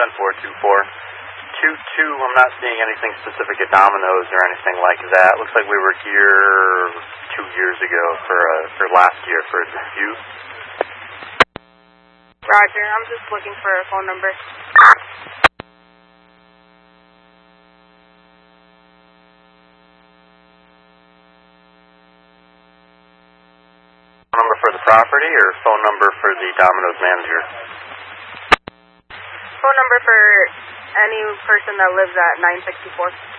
I'm not seeing anything specific at Domino's or anything like that. Looks like we were here 2 years ago for last year for a dispute. Roger, I'm just looking for a phone number. Phone number for the property or phone number for the Domino's manager? Phone number for any person that lives at 964.